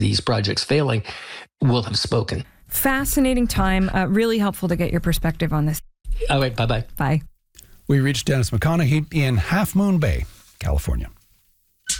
these projects failing will have spoken. Fascinating time. Really helpful to get your perspective on this. All right, bye-bye. Bye. We reached Dennis McConaughey in Half Moon Bay, California.